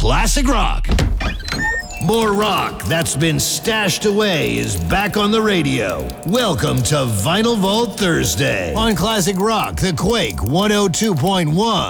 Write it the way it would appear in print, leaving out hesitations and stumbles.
classic rock. More rock that's been stashed away is back on the radio. Welcome to Vinyl Vault Thursday on Classic Rock, The Quake 102.1.